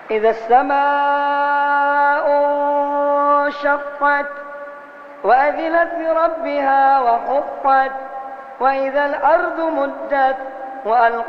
إذا السماء انشقت وأذنت لربها وحقت وإذا الأرض مدت وألقت